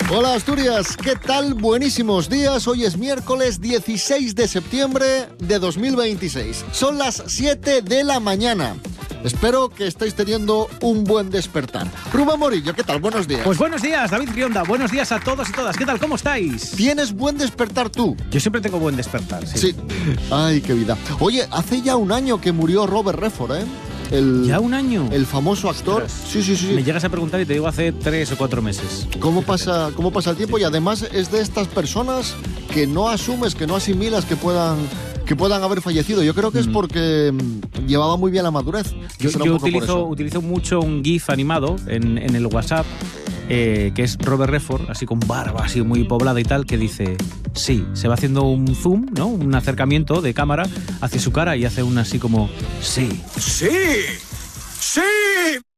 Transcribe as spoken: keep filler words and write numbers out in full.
Hola Asturias, ¿qué tal? Buenísimos días. Hoy es miércoles dieciséis de septiembre de dos mil veintiséis. Son las siete de la mañana. Espero que estéis teniendo un buen despertar. Rubén Morillo, ¿qué tal? Buenos días. Pues buenos días, David Rionda. Buenos días a todos y todas. ¿Qué tal? ¿Cómo estáis? ¿Tienes buen despertar tú? Yo siempre tengo buen despertar, sí. Sí. Ay, qué vida. Oye, hace ya un año que murió Robert Redford, ¿eh? El, ¿Ya un año? El famoso actor. Ostras. Sí, sí, sí. Me llegas a preguntar y te digo hace tres o cuatro meses. ¿Cómo pasa, cómo pasa el tiempo? Y además es de estas personas que no asumes, que no asimilas que puedan... que puedan haber fallecido. Yo creo que es porque mm, llevaba muy bien la madurez. Yo, yo utilizo, utilizo mucho un GIF animado en, en el WhatsApp, eh, que es Robert Redford, así con barba, así muy poblada y tal, que dice, sí, se va haciendo un zoom, ¿no? Un acercamiento de cámara hacia su cara y hace un así como, sí. ¡Sí! ¡Sí!